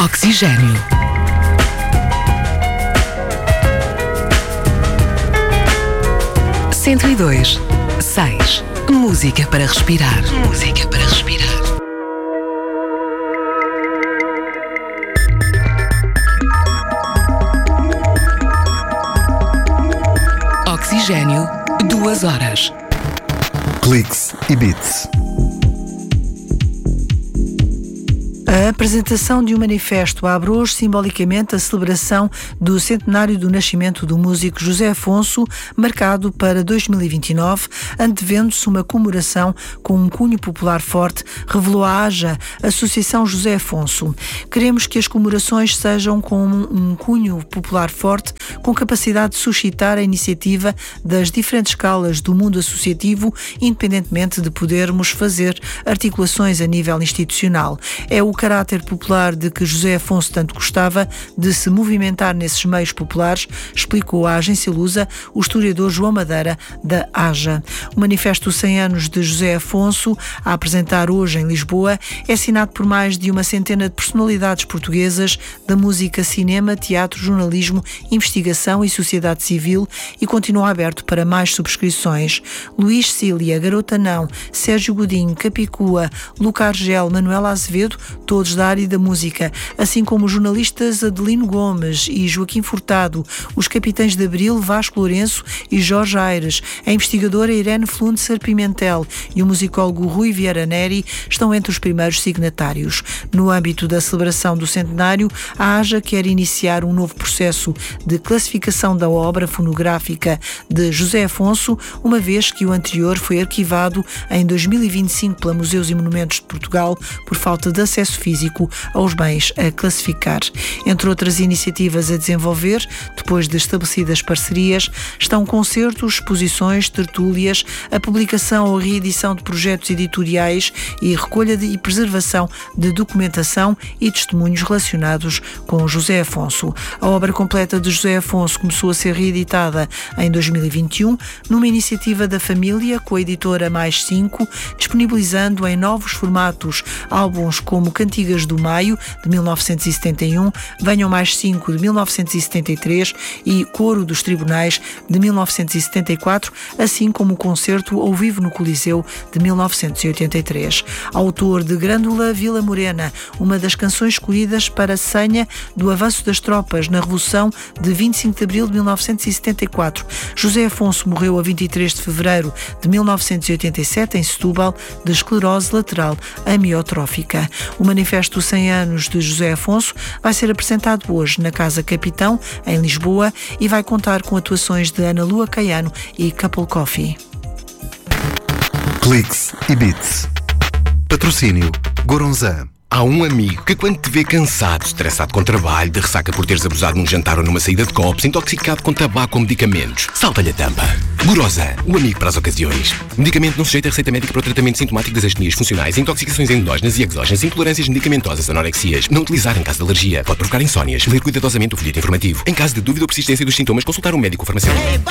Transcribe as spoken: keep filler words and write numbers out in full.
Oxigênio. cento e dois, seis. Música para respirar. Música para respirar. Oxigênio, duas horas. Cliques e Beats. A apresentação de um manifesto abre hoje simbolicamente a celebração do centenário do nascimento do músico José Afonso, marcado para dois mil e vinte e nove, antevendo-se uma comemoração com um cunho popular forte, revelou a AJA, Associação José Afonso. Queremos que as comemorações sejam com um cunho popular forte, com capacidade de suscitar a iniciativa das diferentes escalas do mundo associativo, independentemente de podermos fazer articulações a nível institucional. É o caráter popular de que José Afonso tanto gostava de se movimentar nesses meios populares, explicou à agência Lusa o historiador João Madeira, da AJA. O manifesto cem anos de José Afonso, a apresentar hoje em Lisboa, é assinado por mais de uma centena de personalidades portuguesas da música, cinema, teatro, jornalismo, investigação e sociedade civil e continua aberto para mais subscrições. Luís Cília, Garota Não, Sérgio Godinho, Capicua, Luca Argel, Manuela Azevedo, todos da área da música, assim como os jornalistas Adelino Gomes e Joaquim Furtado, os capitães de Abril, Vasco Lourenço e Jorge Aires, a investigadora Irene Flunzer Pimentel e o musicólogo Rui Vieira Neri estão entre os primeiros signatários. No âmbito da celebração do centenário, a AJA quer iniciar um novo processo de classificação da obra fonográfica de José Afonso, uma vez que o anterior foi arquivado em dois mil e vinte e cinco pela Museus e Monumentos de Portugal por falta de acesso físico aos bens a classificar. Entre outras iniciativas a desenvolver, depois de estabelecidas parcerias, estão concertos, exposições, tertúlias, a publicação ou reedição de projetos editoriais e recolha de, e preservação de documentação e testemunhos relacionados com José Afonso. A obra completa de José Afonso começou a ser reeditada em dois mil e vinte e um, numa iniciativa da família com a editora Mais cinco, disponibilizando em novos formatos álbuns como Cantigas do Maio, de mil novecentos e setenta e um, Venham Mais cinco, de mil novecentos e setenta e três e Coro dos Tribunais, de mil novecentos e setenta e quatro, assim como o concerto ao vivo no Coliseu, de mil novecentos e oitenta e três. Autor de Grândola Vila Morena, uma das canções escolhidas para a senha do avanço das tropas na Revolução de vinte e cinco de abril de mil novecentos e setenta e quatro. José Afonso morreu a vinte e três de fevereiro de mil novecentos e oitenta e sete em Setúbal, de esclerose lateral amiotrófica. O manifesto cem anos de José Afonso vai ser apresentado hoje na Casa Capitão, em Lisboa, e vai contar com atuações de Ana Lua Caiano e Couple Coffee. Cliques e Beats. Patrocínio Goronzan. Há um amigo que quando te vê cansado, estressado com trabalho, de ressaca por teres abusado num jantar ou numa saída de copos, intoxicado com tabaco ou medicamentos, salta-lhe a tampa. Gorosan, o amigo para as ocasiões. Medicamento não sujeito a receita médica para o tratamento sintomático das astenias funcionais, intoxicações endógenas e exógenas, intolerâncias medicamentosas, anorexias. Não utilizar em caso de alergia. Pode provocar insónias. Ler cuidadosamente o folheto informativo. Em caso de dúvida ou persistência dos sintomas, consultar um médico ou farmacêutico.